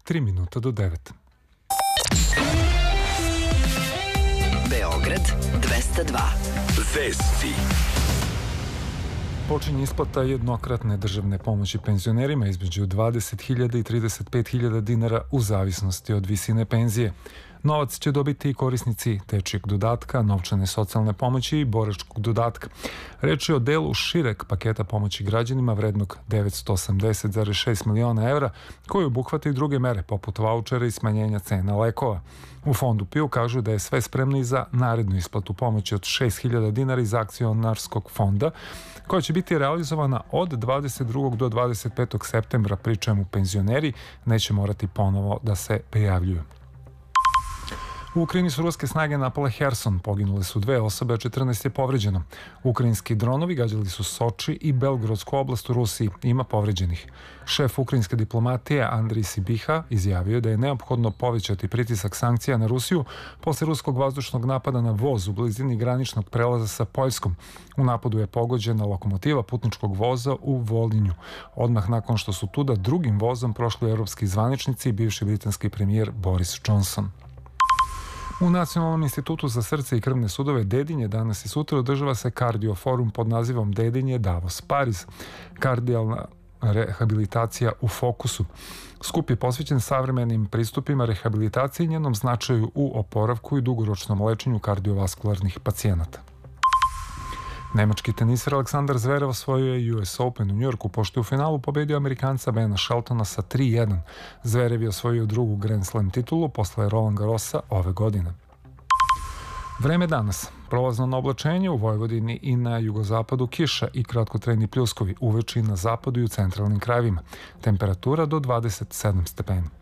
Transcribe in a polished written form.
3 minuta do 9. Beograd 202. Vesti. Počinje isplata jednokratne državne pomoći penzionerima između 20.000 i 35.000 dinara u zavisnosti od visine penzije. Novac će dobiti i korisnici dečijeg dodatka, novčane socijalne pomoći i boračkog dodatka. Reč je o delu šireg paketa pomoći građanima vrednog 980,6 miliona evra, koji obuhvata i druge mere poput vaučera i smanjenja cena lekova. U fondu PIO kažu da je sve spremno i za narednu isplatu pomoći od 6.000 dinara iz akcionarskog fonda, koja će biti realizovana od 22. do 25. septembra, pri čemu penzioneri neće morati ponovo da se prijavljuju. U Ukrajini su ruske snage napale Herson, poginule su 2 osobe, a 14 je povređeno. Ukrajinski dronovi gađali su Soči i Belgorodsku oblast u Rusiji, ima povređenih. Šef ukrajinske diplomatije Andrij Sibiha izjavio da je neophodno povećati pritisak sankcija na Rusiju posle ruskog vazdušnog napada na voz u blizini graničnog prelaza sa Poljskom. U napadu je pogođena lokomotiva putničkog voza u Volinju. Odmah nakon što su tuda drugim vozom prošli evropski zvaničnici i bivši britanski premijer Boris Johnson. U Nacionalnom institutu za srce i krvne sudove Dedinje danas i sutra održava se kardioforum pod nazivom Dedinje Davos Paris. Kardijalna rehabilitacija u fokusu. Skup je posvećen savremenim pristupima rehabilitacije i njenom značaju u oporavku i dugoročnom lečenju kardiovaskularnih pacijenata. Nemački teniser Aleksandar Zverev osvojio je US Open u Njujorku, pošto je u finalu pobedio Amerikanca Bena Sheltona sa 3:1. Zverev je osvojio drugu Grand Slam titulu posle Roland Garrosa ove godine. Vreme danas. Prolazno na oblačenje u Vojvodini i na jugozapadu kiša i kratkotrajni pljuskovi, uveče na zapadu i u centralnim krajevima. Temperatura do 27 stepeni.